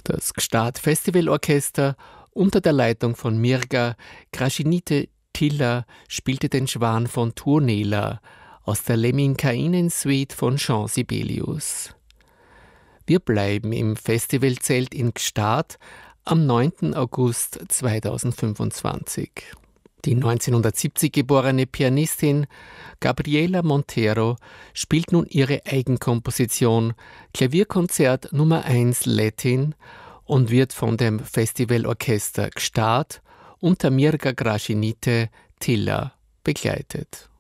Das Gstaad Festivalorchester unter der Leitung von Mirga Krasniqi-Tiller spielte den Schwan von Tuonela aus der Lemminkäinen-Suite von Jean Sibelius. Wir bleiben im Festivalzelt in Gstaad am 9. August 2025. Die 1970 geborene Pianistin Gabriela Montero spielt nun ihre Eigenkomposition Klavierkonzert Nummer 1 Latin und wird von dem Festivalorchester Gstaad unter Mirga Krasniqi-Tiller begleitet.